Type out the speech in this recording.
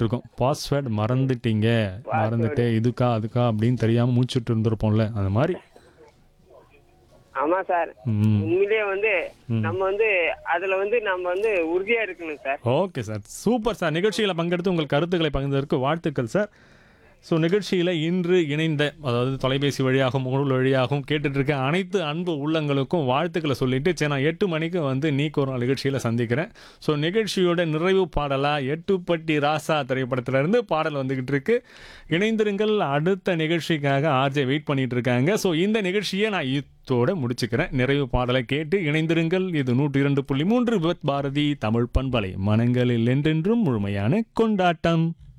முழிச்சிட்டு இருக்கோம். பாஸ்வேர்ட் மறந்துட்டீங்க, பாஸ்வேர்டு. மறந்துட்டேன் இதுக்கா அதுக்கா அப்படின்னு தெரியாமல் மூச்சுட்டு இருந்திருப்போம்ல அந்த மாதிரி. ஆமா சார். ம். உண்மையிலேயே வந்து நம்ம வந்து அதுல வந்து நம்ம வந்து உறுதியா இருக்கணும் sir. Okay sir, super sir. நிகழ்ச்சியில் பங்கெடுத்து உங்கள் கருத்துக்களை பகிர்ந்ததற்கு வாழ்த்துக்கள் சார். ஸோ நிகழ்ச்சியில் இன்று இணைந்த, அதாவது தொலைபேசி வழியாகவும் முகநூல் வழியாகவும் கேட்டுட்டு இருக்க அனைத்து அன்பு உள்ளங்களுக்கும் வாழ்த்துக்களை சொல்லிட்டு, சரி நான் 8 மணிக்கு வந்து நீக்கு ஒரு நாள் நிகழ்ச்சியில் சந்திக்கிறேன். ஸோ நிகழ்ச்சியோட நிறைவு பாடலாக எட்டுப்பட்டி ராசா திரைப்படத்திலிருந்து பாடல் வந்துகிட்டு இருக்கு. இணைந்திருங்கள். அடுத்த நிகழ்ச்சிக்காக ஆர்ஜே வெயிட் பண்ணிட்டு இருக்காங்க. ஸோ இந்த நிகழ்ச்சியை நான் இத்தோட முடிச்சுக்கிறேன். நிறைவு பாடலை கேட்டு இணைந்திருங்கள். இது 102.3 வித் பாரதி தமிழ் பண்பலை, மனங்களில் என்றென்றும் முழுமையான கொண்டாட்டம்.